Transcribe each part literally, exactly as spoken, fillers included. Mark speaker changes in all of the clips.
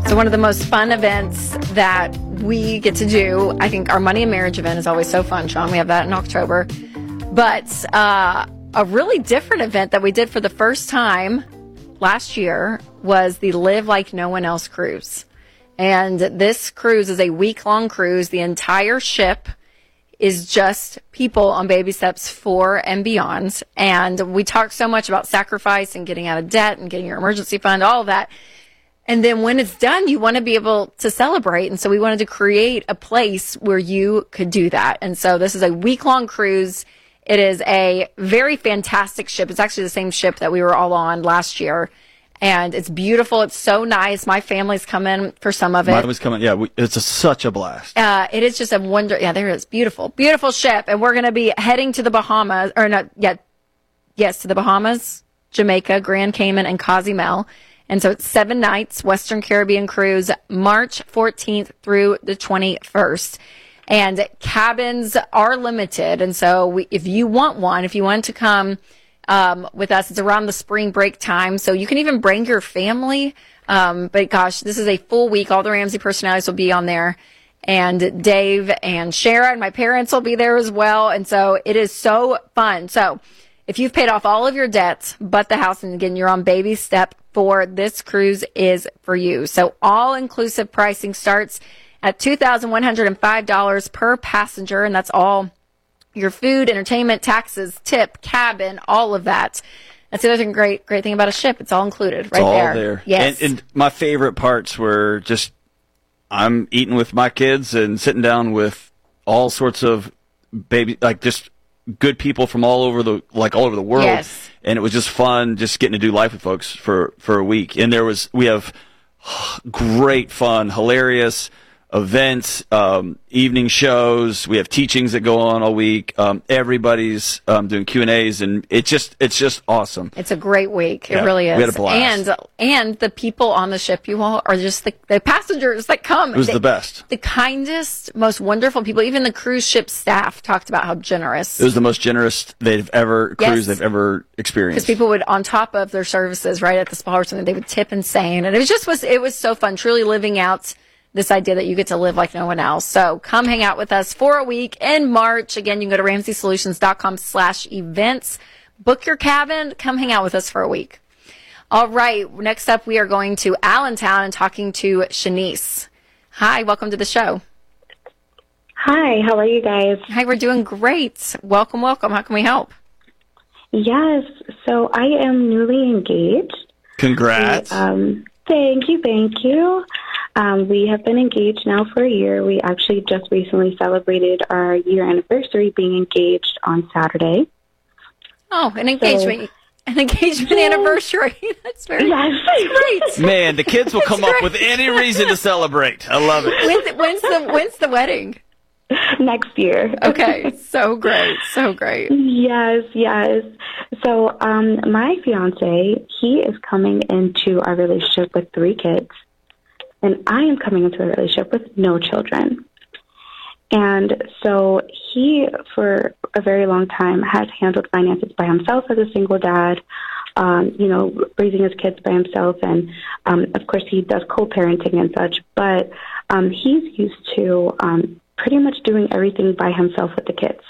Speaker 1: So one of the most fun events that we get to do, I think our Money and Marriage event is always so fun, Sean. We have that in October. But uh, a really different event that we did for the first time last year was the Live Like No One Else cruise. And this cruise is a week-long cruise. The entire ship is just people on baby steps four and beyond. And we talk so much about sacrifice and getting out of debt and getting your emergency fund, all of that. And then when it's done, you want to be able to celebrate. And so we wanted to create a place where you could do that. And so this is a week-long cruise. It is a very fantastic ship. It's actually the same ship that we were all on last year. And it's beautiful. It's so nice. My family's coming for some of it.
Speaker 2: Mine was coming. Yeah, we, it's a, such a blast.
Speaker 1: Uh, it is just a wonder. Yeah, there it is. Beautiful, beautiful ship. And we're going to be heading to the Bahamas, or not yet. Yes, to the Bahamas, Jamaica, Grand Cayman, and Cozumel. And so it's seven nights, Western Caribbean cruise, March fourteenth through the twenty-first. And cabins are limited. And so we, if you want one, if you want to come um, with us, it's around the spring break time. So you can even bring your family. Um, but gosh, this is a full week. All the Ramsey personalities will be on there. And Dave and Shara and my parents will be there as well. And so it is so fun. So if you've paid off all of your debts but the house, and again, you're on baby step four, this cruise is for you. So all-inclusive pricing starts at two thousand one hundred five dollars per passenger, and that's all your food, entertainment, taxes, tip, cabin, all of that. That's the other thing, great, great thing about a ship. It's all included right
Speaker 2: it's all
Speaker 1: there.
Speaker 2: there.
Speaker 1: Yes.
Speaker 2: And, and my favorite parts were just I'm eating with my kids and sitting down with all sorts of baby, like just good people from all over the like all over the world.
Speaker 1: Yes.
Speaker 2: And it was just fun just getting to do life with folks for, for a week. And there was we have great fun, hilarious events, um, evening shows. We have teachings that go on all week. Um, everybody's um, doing Q and A's, and it's just it's just awesome.
Speaker 1: It's a great week. It
Speaker 2: Yeah,
Speaker 1: really is.
Speaker 2: we had a blast.
Speaker 1: And and the people on the ship, you all are just the, the passengers that come.
Speaker 2: It was
Speaker 1: they,
Speaker 2: the best.
Speaker 1: The kindest, most wonderful people. Even the cruise ship staff talked about how generous.
Speaker 2: It was the most generous they've ever cruise
Speaker 1: Yes.
Speaker 2: they've ever
Speaker 1: Because
Speaker 2: experienced.
Speaker 1: people would, on top of their services, right at the spa or something, they would tip insane, and it was just was it was so fun, truly living out this idea that you get to live like no one else. So come hang out with us for a week in March. Again, you can go to ramsey solutions dot com slash events, book your cabin, come hang out with us for a week. All right, next up we are going to Allentown and talking to Shanice. Hi, welcome to the show.
Speaker 3: Hi, how are you guys?
Speaker 1: Hi, we're doing great. Welcome, welcome. How can we help?
Speaker 3: Yes, so I am newly engaged.
Speaker 2: Congrats.
Speaker 3: Um, thank you, thank you. Um, we have been engaged now for a year. We actually just recently celebrated our year anniversary being engaged on Saturday.
Speaker 1: Oh, an engagement. So, an engagement yeah. anniversary. That's very
Speaker 3: yes.
Speaker 1: great.
Speaker 2: Man, the kids will come up with any reason to celebrate. I love it.
Speaker 1: When's, when's the when's the wedding?
Speaker 3: Next year.
Speaker 1: Okay, so great, so great.
Speaker 3: Yes, yes. So um, my fiance, he is coming into our relationship with three kids, and I am coming into a relationship with no children. And so he, for a very long time, has handled finances by himself as a single dad, um, you know, raising his kids by himself. And, um, of course, he does co-parenting and such. But um, he's used to um, pretty much doing everything by himself with the kids.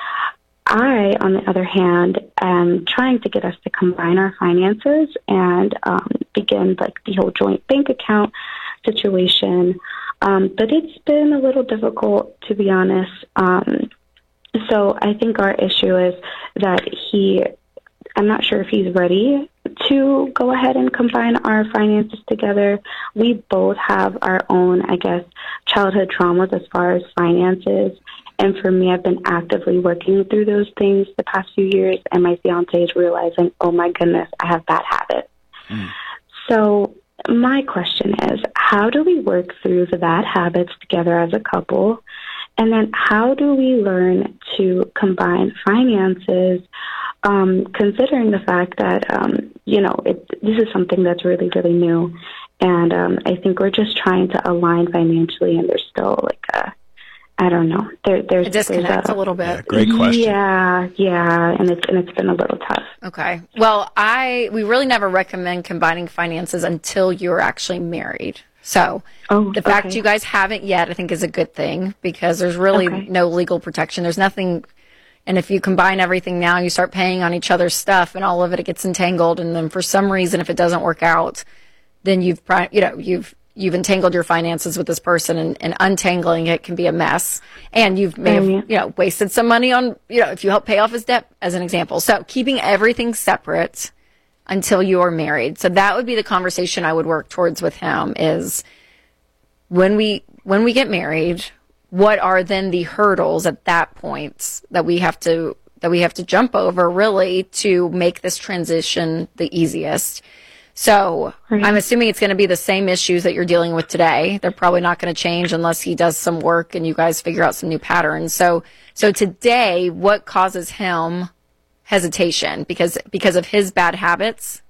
Speaker 3: I, on the other hand, am trying to get us to combine our finances and um, begin, like, the whole joint bank account situation. Um, but it's been a little difficult, to be honest. Um, so I think our issue is that he, I'm not sure if he's ready to go ahead and combine our finances together. We both have our own, I guess, childhood traumas as far as finances. And for me, I've been actively working through those things the past few years, and my fiance is realizing, oh my goodness, I have bad habits. Mm. So my question is, how do we work through the bad habits together as a couple? And then how do we learn to combine finances, um, considering the fact that, um, you know, it, this is something that's really, really new. And um, I think we're just trying to align financially, and there's still like a, I don't know. There, there's
Speaker 1: a disconnect
Speaker 3: there's a,
Speaker 1: a little bit.
Speaker 2: Yeah, great question.
Speaker 3: Yeah, yeah, and it's and it's been a little tough.
Speaker 1: Okay. Well, I we really never recommend combining finances until you're actually married. So
Speaker 3: Oh,
Speaker 1: the fact
Speaker 3: okay.
Speaker 1: you guys haven't yet, I think, is a good thing because there's really
Speaker 3: Okay.
Speaker 1: no legal protection. There's nothing. And if you combine everything now, you start paying on each other's stuff and all of it, it gets entangled. And then for some reason, if it doesn't work out, then you've, pri- you know, you've, you've entangled your finances with this person, and, and untangling it can be a mess. And you've may have,
Speaker 3: Oh, yeah.
Speaker 1: you know, wasted some money on, you know, if you help pay off his debt, as an example. So keeping everything separate until you are married. So that would be the conversation I would work towards with him is when we, when we get married, what are then the hurdles at that point that we have to, that we have to jump over really to make this transition the easiest? So
Speaker 3: Right.
Speaker 1: I'm assuming it's going to be the same issues that you're dealing with today. They're probably not going to change unless he does some work and you guys figure out some new patterns. So, so today, what causes him hesitation? Because, because of his bad habits?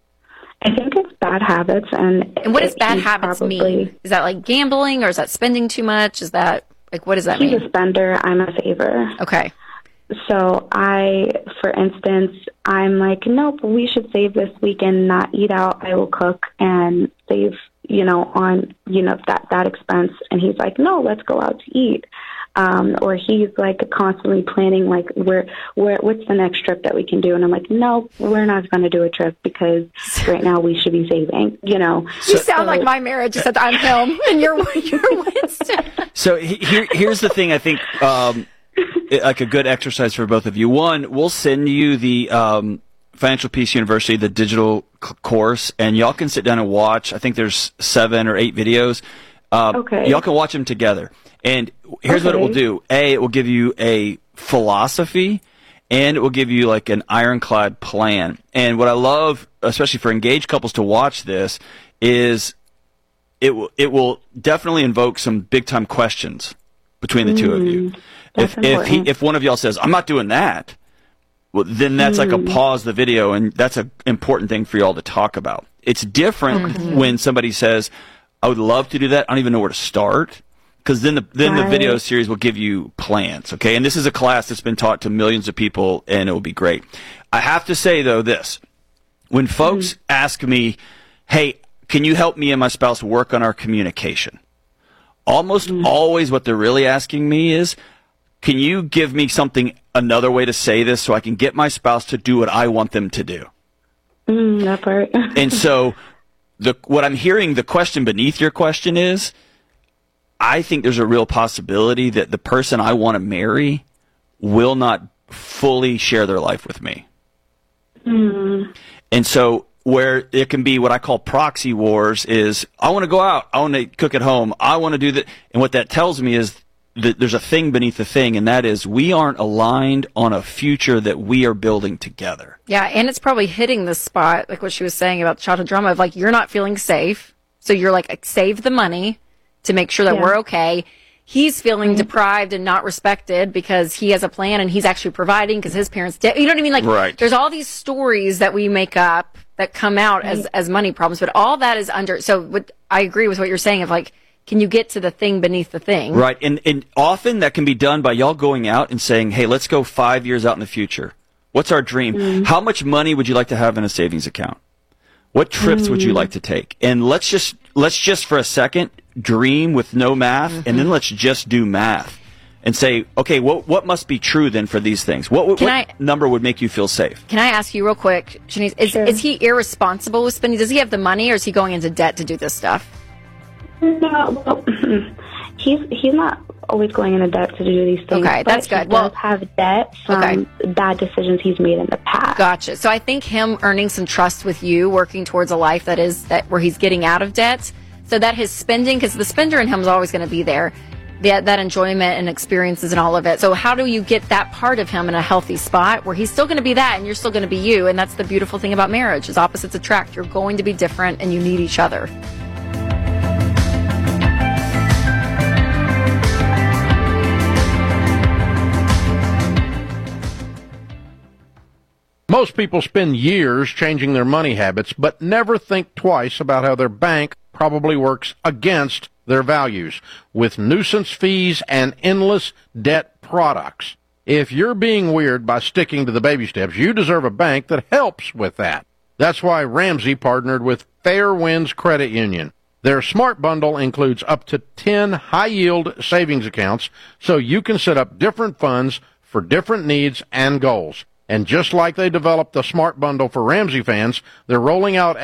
Speaker 3: I think it's bad habits. And,
Speaker 1: And what does
Speaker 3: it-
Speaker 1: bad
Speaker 3: he's
Speaker 1: habits
Speaker 3: probably,
Speaker 1: mean? Is that like gambling, or is that spending too much? Is that like, what does that
Speaker 3: He's
Speaker 1: mean?
Speaker 3: a spender. I'm a saver.
Speaker 1: Okay.
Speaker 3: So I, for instance, I'm like, nope, we should save this weekend, not eat out. I will cook and save, you know, on, you know, that, that expense. And he's like, no, let's go out to eat. Um, or he's like constantly planning, like, where, where, what's the next trip that we can do? And I'm like, no, we're not going to do a trip because right now we should be saving, you know.
Speaker 1: You sound like my marriage, except I'm him and you're, you're Winston.
Speaker 2: So he- here, here's the thing. I think um, it- like a good exercise for both of you. One, we'll send you the um, Financial Peace University, the digital c- course, and y'all can sit down and watch. I think there's seven or eight videos. Um,
Speaker 3: Okay.
Speaker 2: Y'all can watch them together. And here's what it will
Speaker 3: Okay.
Speaker 2: do. A, it will give you a philosophy, and it will give you like an ironclad plan. And what I love, especially for engaged couples to watch this, is it will it will definitely invoke some big time questions between the two of you.
Speaker 3: that's
Speaker 2: If if he
Speaker 3: important.
Speaker 2: if one of y'all says, "I'm not doing that," well, then that's like a pause the video, and that's an important thing for y'all to talk about. It's different when somebody says, "I would love to do that. I don't even know where to start." Because then the then the
Speaker 3: Right.
Speaker 2: video series will give you plans, okay? And this is a class that's been taught to millions of people, and it will be great. I have to say though this: when folks
Speaker 3: Mm-hmm.
Speaker 2: ask me, "Hey, can you help me and my spouse work on our communication?" Almost
Speaker 3: Mm-hmm.
Speaker 2: always, what they're really asking me is, "Can you give me something, another way to say this, so I can get my spouse to do what I want them to do?"
Speaker 3: Mm, that part.
Speaker 2: And so, the what I'm hearing, the question beneath your question is, I think there's a real possibility that the person I want to marry will not fully share their life with me.
Speaker 3: Mm.
Speaker 2: And so where it can be what I call proxy wars is, I want to go out, I want to cook at home, I want to do that. And what that tells me is that there's a thing beneath the thing, and that is we aren't aligned on a future that we are building together.
Speaker 1: Yeah, and it's probably hitting the spot, like what she was saying about childhood drama, of like, you're not feeling safe. So you're like, save the money to make sure that
Speaker 3: Yeah.
Speaker 1: we're okay. He's feeling deprived and not respected because he has a plan and he's actually providing because his parents did. You know what I mean? Like,
Speaker 2: Right.
Speaker 1: there's all these stories that we make up that come out as, as money problems, but all that is under. So what, I agree with what you're saying of like, can you get to the thing beneath the thing?
Speaker 2: Right. And, and often that can be done by y'all going out and saying, "Hey, let's go five years out in the future. What's our dream? How much money would you like to have in a savings account? What trips would you like to take?" And let's just, let's just for a second dream with no math, and then let's just do math and say, okay, what, what must be true then for these things? What, what,
Speaker 1: Can
Speaker 2: what
Speaker 1: I-
Speaker 2: number would make you feel safe?
Speaker 1: Can I ask you real quick, Shanice, is,
Speaker 3: Sure.
Speaker 1: is he irresponsible with spending? Does he have the money or is he going into debt to do this stuff?
Speaker 3: No, well, he's he's not always going into debt to do these things.
Speaker 1: Okay,
Speaker 3: but
Speaker 1: that's good.
Speaker 3: He
Speaker 1: Well-
Speaker 3: does have debt from
Speaker 1: Okay.
Speaker 3: bad decisions he's made in the past.
Speaker 1: Gotcha. So I think him earning some trust with you, working towards a life that is that where he's getting out of debt, so that his spending, because the spender in him is always going to be there, that that enjoyment and experiences and all of it. So how do you get that part of him in a healthy spot where he's still going to be that and you're still going to be you? And that's the beautiful thing about marriage: is opposites attract. You're going to be different, and you need each other.
Speaker 4: Most people spend years changing their money habits, but never think twice about how their bank probably works against their values with nuisance fees and endless debt products. If you're being weird by sticking to the baby steps, you deserve a bank that helps with that. That's why Ramsey partnered with Fair Winds Credit Union. Their Smart Bundle includes up to ten high-yield savings accounts, so you can set up different funds for different needs and goals. And just like they developed the Smart Bundle for Ramsey fans, they're rolling out